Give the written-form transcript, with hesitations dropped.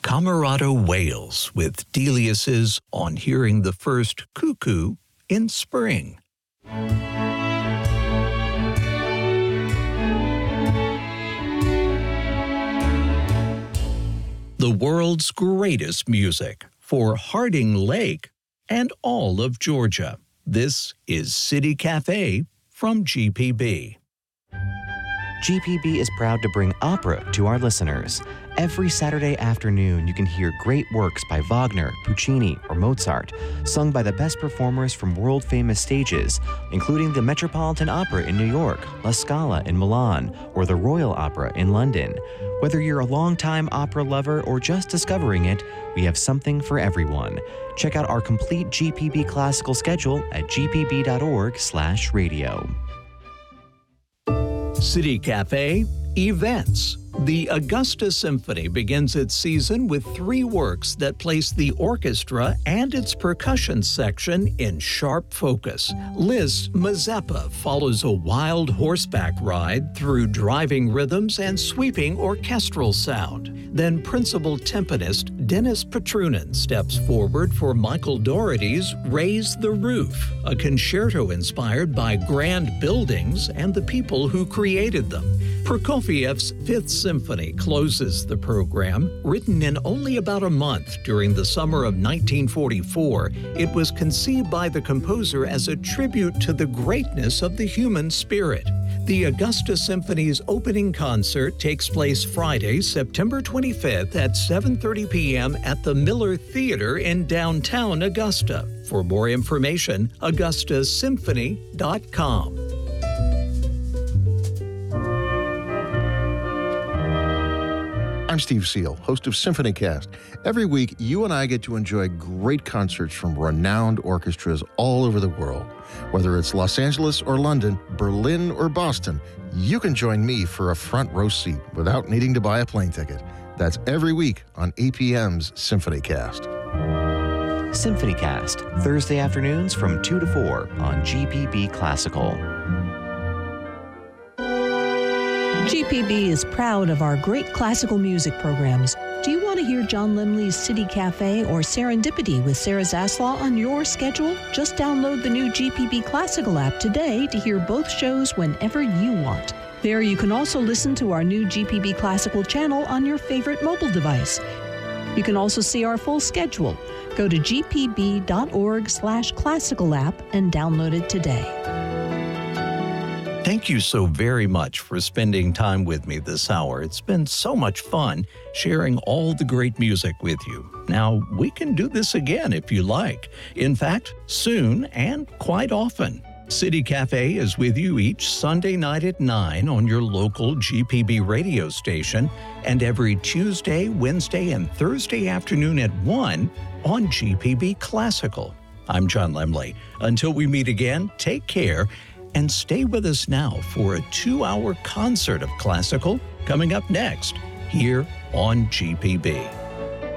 Camerado Wales with Delius's On Hearing the First Cuckoo in Spring. The world's greatest music for Harding Lake and all of Georgia. This is City Cafe from GPB. GPB is proud to bring opera to our listeners. Every Saturday afternoon, you can hear great works by Wagner, Puccini, or Mozart, sung by the best performers from world-famous stages, including the Metropolitan Opera in New York, La Scala in Milan, or the Royal Opera in London. Whether you're a longtime opera lover or just discovering it, we have something for everyone. Check out our complete GPB classical schedule at gpb.org/radio. City Cafe Events. The Augusta Symphony begins its season with 3 works that place the orchestra and its percussion section in sharp focus. Liszt's Mazeppa follows a wild horseback ride through driving rhythms and sweeping orchestral sound. Then principal timpanist Dennis Petrunin steps forward for Michael Dougherty's Raise the Roof, a concerto inspired by grand buildings and the people who created them. Prokofiev's Fifth Symphony closes the program. Written in only about a month during the summer of 1944, it was conceived by the composer as a tribute to the greatness of the human spirit. The Augusta Symphony's opening concert takes place Friday, September 25th at 7:30 p.m. at the Miller Theater in downtown Augusta. For more information, augustasymphony.com. I'm Steve Seal, host of SymphonyCast. Every week, you and I get to enjoy great concerts from renowned orchestras all over the world. Whether it's Los Angeles or London, Berlin or Boston, you can join me for a front row seat without needing to buy a plane ticket. That's every week on APM's SymphonyCast. SymphonyCast, Thursday afternoons from 2 to 4 on GPB Classical. GPB is proud of our great classical music programs. Do you want to hear John Lemley's City Cafe or Serendipity with Sarah Zaslaw on your schedule? Just download the new GPB Classical app today to hear both shows whenever you want. There you can also listen to our new GPB Classical channel on your favorite mobile device. You can also see our full schedule. Go to gpb.org/classical app and download it today. Thank you so very much for spending time with me this hour. It's been so much fun sharing all the great music with you. Now, we can do this again if you like. In fact, soon and quite often. City Cafe is with you each Sunday night at 9 on your local GPB radio station and every Tuesday, Wednesday, and Thursday afternoon at 1 on GPB Classical. I'm John Lemley. Until we meet again, take care. And stay with us now for a 2-hour concert of classical coming up next here on GPB.